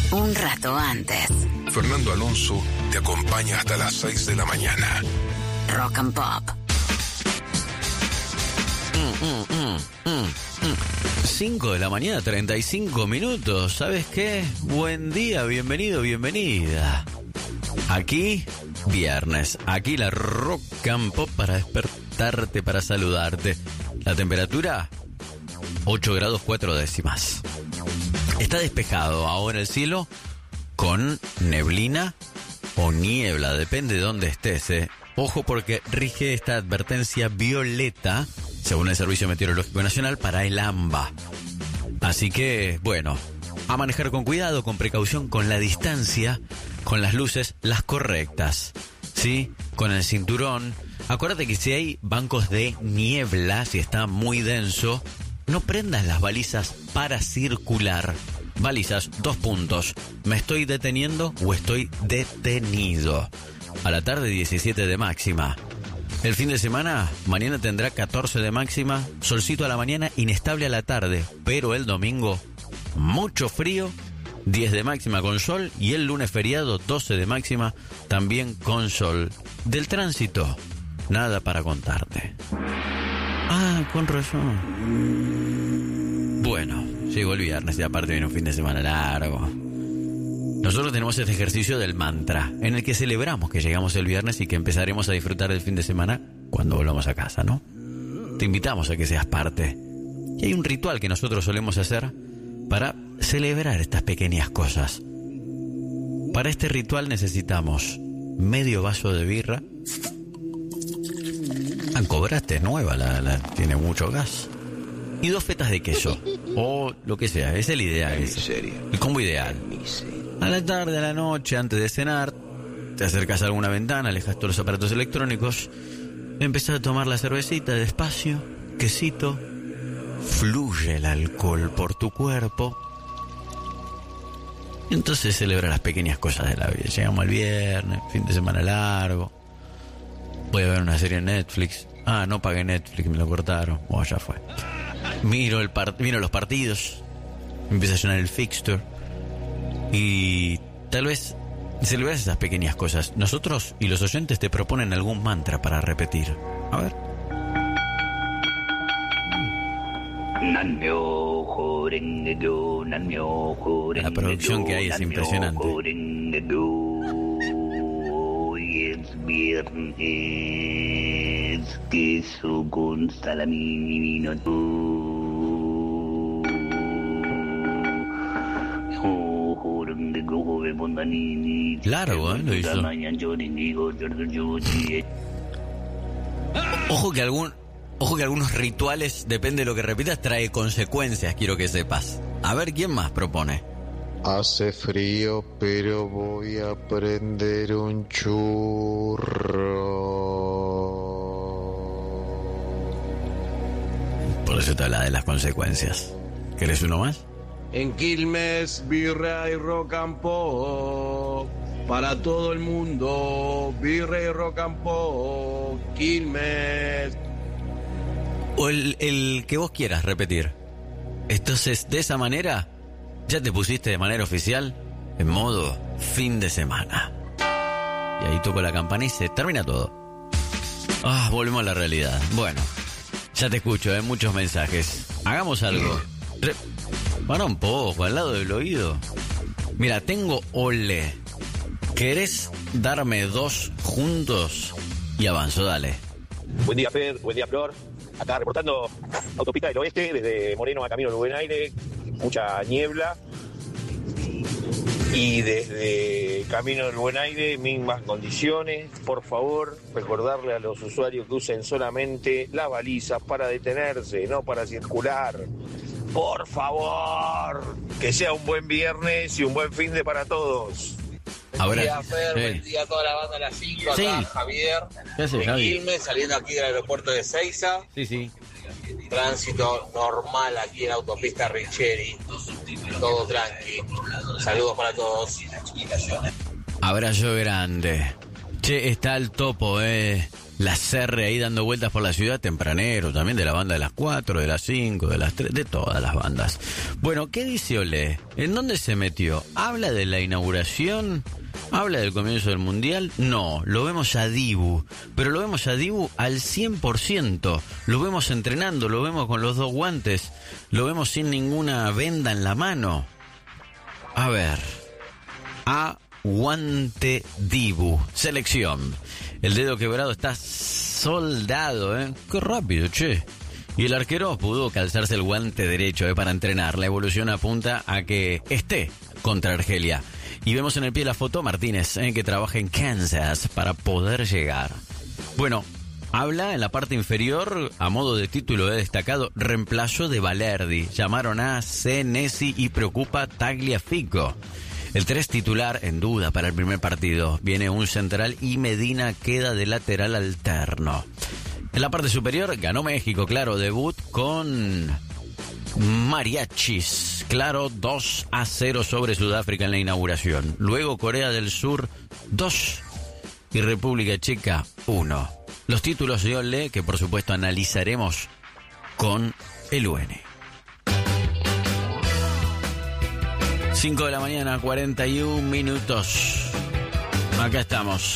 un rato antes. Fernando Alonso te acompaña hasta las 6 de la mañana. Rock and Pop. 5 de la mañana, 35 minutos. ¿Sabes qué? Buen día, bienvenido, bienvenida. Aquí, viernes. Aquí la Rock and Pop para despertarte, para saludarte. La temperatura, 8 grados 4 décimas. Está despejado ahora el cielo con neblina o niebla, depende de dónde estés, Ojo porque rige esta advertencia violeta, según el Servicio Meteorológico Nacional, para el AMBA. Así que, bueno, a manejar con cuidado, con precaución, con la distancia, con las luces, las correctas, ¿sí? Con el cinturón. Acuérdate que si hay bancos de niebla, si está muy denso, no prendas las balizas para circular. Balizas, 2 puntos. ¿Me estoy deteniendo o estoy detenido? A la tarde 17 de máxima. El fin de semana, mañana tendrá 14 de máxima, solcito a la mañana, inestable a la tarde, pero el domingo, mucho frío, 10 de máxima con sol, y el lunes feriado, 12 de máxima, también con sol. Del tránsito, nada para contarte. Ah, con razón. Bueno, llegó el viernes y aparte viene un fin de semana largo. Nosotros tenemos este ejercicio del mantra, en el que celebramos que llegamos el viernes y que empezaremos a disfrutar del fin de semana cuando volvamos a casa, ¿no? Te invitamos a que seas parte. Y hay un ritual que nosotros solemos hacer para celebrar estas pequeñas cosas. Para este ritual necesitamos medio vaso de birra. Cobraste nueva, tiene mucho gas. Y 2 fetas de queso. O lo que sea, es el ideal. El combo ideal. A la tarde, a la noche, antes de cenar, te acercas a alguna ventana, alejas todos los aparatos electrónicos, empezás a tomar la cervecita despacio, quesito, fluye el alcohol por tu cuerpo. Y entonces celebra las pequeñas cosas de la vida. Llegamos al viernes, fin de semana largo. Voy a ver una serie en Netflix. Ah, no pagué Netflix, me lo cortaron. Oh, ya fue. Miro los partidos. Empieza a llenar el fixture. Y tal vez celebras esas pequeñas cosas. Nosotros y los oyentes te proponen algún mantra para repetir. A ver. La producción que hay es impresionante. Hoy es viernes, queso con salami divino. Largo, lo hizo. Ojo que algunos rituales, depende de lo que repitas, trae consecuencias, quiero que sepas. A ver, ¿quién más propone? Hace frío, pero voy a prender un churro. Por eso te habla de las consecuencias. ¿Querés uno más? En Quilmes, birra y rock and pop. Para todo el mundo, birra y rock and pop. Quilmes. O el que vos quieras repetir. Entonces, de esa manera, ya te pusiste de manera oficial en modo fin de semana. Y ahí toco la campana y se termina todo. Volvemos a la realidad. Bueno, ya te escucho, muchos mensajes. Hagamos algo. Para un poco, al lado del oído. Mira, tengo ole. ¿Querés darme 2 juntos? Y avanzo, dale. Buen día, Fer. Buen día, Flor. Acá reportando autopista del oeste, desde Moreno a Camino del Buen Aire. Mucha niebla. Y desde Camino del Buen Aire, mismas condiciones. Por favor, recordarle a los usuarios que usen solamente las balizas para detenerse, no para circular. Por favor, que sea un buen viernes y un buen fin de para todos. Buen día, Fer, buen día a toda la banda de las 5, acá Javier, de Quilmes, saliendo aquí del aeropuerto de Seiza. Sí. Tránsito normal aquí en la autopista Richeri, todo tranqui. Saludos para todos. Abrazo grande. Che, está el topo, la Serre ahí dando vueltas por la ciudad, tempranero, también de la banda de las 4, de las 5, de las 3, de todas las bandas. Bueno, ¿qué dice Olé? ¿En dónde se metió? ¿Habla de la inauguración? ¿Habla del comienzo del Mundial? No, lo vemos a Dibu, pero lo vemos a Dibu al 100%, lo vemos entrenando, lo vemos con los 2 guantes, lo vemos sin ninguna venda en la mano. A ver, aguante Dibu, selección. El dedo quebrado está soldado, ¿eh? Qué rápido, che. Y el arquero pudo calzarse el guante derecho para entrenar. La evolución apunta a que esté contra Argelia. Y vemos en el pie la foto Martínez, que trabaja en Kansas para poder llegar. Bueno, habla en la parte inferior, a modo de título destacado, reemplazo de Balerdi. Llamaron a Senesi y preocupa Tagliafico. El 3 titular en duda para el primer partido. Viene un central y Medina queda de lateral alterno. En la parte superior ganó México, claro, debut con mariachis. Claro, 2-0 sobre Sudáfrica en la inauguración. Luego Corea del Sur 2 y República Checa 1. Los títulos de Olé que por supuesto analizaremos con el UN. 5 de la mañana, 41 minutos. Acá estamos.